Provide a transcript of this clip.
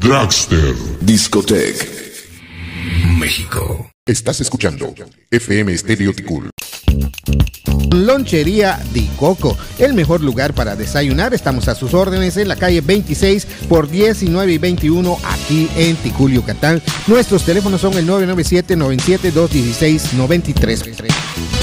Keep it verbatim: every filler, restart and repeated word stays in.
Dragster Discotech México. Estás escuchando F M Estéreo Ticul. Lonchería Di Coco, el mejor lugar para desayunar. Estamos a sus órdenes en la calle veintiséis por diecinueve y veintiuno aquí en Ticul, Yucatán. Nuestros teléfonos son el nueve nueve siete, nueve siete dos uno seis, nueve tres.